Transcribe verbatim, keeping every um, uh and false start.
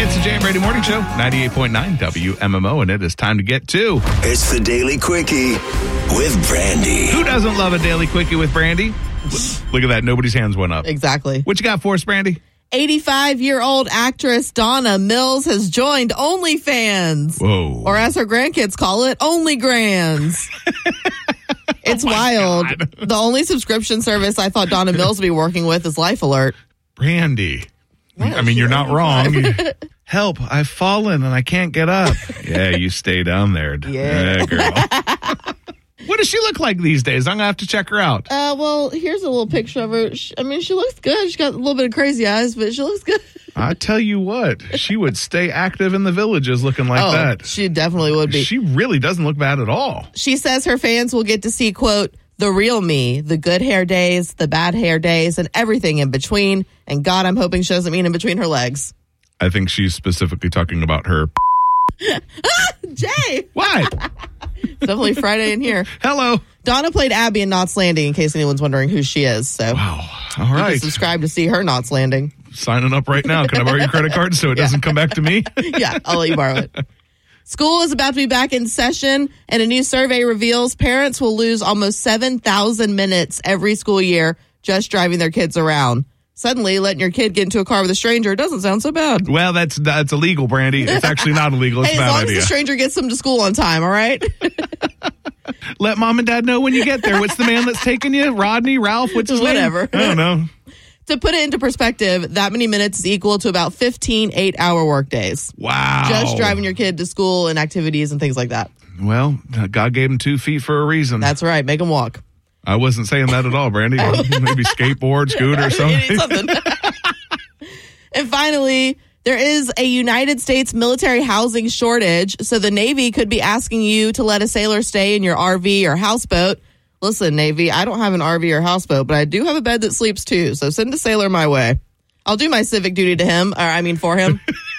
It's the Jay and Brady Morning Show, ninety-eight point nine W M M O, and it is time to get to... It's the Daily Quickie with Brandy. Who doesn't love a Daily Quickie with Brandy? Look at that. Nobody's hands went up. Exactly. What you got for us, Brandy? eighty-five-year-old actress Donna Mills has joined OnlyFans. Whoa. Or as her grandkids call it, Only Grands. It's Oh my wild. God. The only subscription service I thought Donna Mills would be working with is Life Alert. Brandy. What? I mean, you're not wrong. You- Help, I've fallen and I can't get up. Yeah, you stay down there. Yeah. girl. What does she look like these days? I'm going to have to check her out. Uh, well, here's a little picture of her. She, I mean, she looks good. She got a little bit of crazy eyes, but she looks good. I tell you what, she would stay active in the villages looking like oh, that. she definitely would be. She really doesn't look bad at all. She says her fans will get to see, quote, the real me, the good hair days, the bad hair days, and everything in between. And God, I'm hoping she doesn't mean in between her legs. I think she's specifically talking about her. Jay! What? It's definitely Friday in here. Hello. Donna played Abby in Knots Landing, in case anyone's wondering who she is. So Wow. All you can right. subscribe to see her Knots Landing. Signing up right now. Can I borrow your credit card so it doesn't come back to me? Yeah, I'll let you borrow it. School is about to be back in session, and a new survey reveals parents will lose almost seven thousand minutes every school year just driving their kids around. Suddenly, letting your kid get into a car with a stranger doesn't sound so bad. Well, that's that's illegal, Brandy. It's actually not illegal. It's Hey, a as bad long idea. as the stranger gets them to school on time, all right? Let mom and dad know when you get there. What's the man that's taking you? Rodney, Ralph? What's his Whatever. name? I don't know. To put it into perspective, that many minutes is equal to about fifteen eight-hour work days. Wow. Just driving your kid to school and activities and things like that. Well, God gave him two feet for a reason. That's right. Make them walk. I wasn't saying that at all, Brandy. Maybe skateboard, scooter, or something. something. And finally, there is a United States military housing shortage, so the Navy could be asking you to let a sailor stay in your R V or houseboat. Listen, Navy, I don't have an R V or houseboat, but I do have a bed that sleeps too, so send a sailor my way. I'll do my civic duty to him, or I mean for him.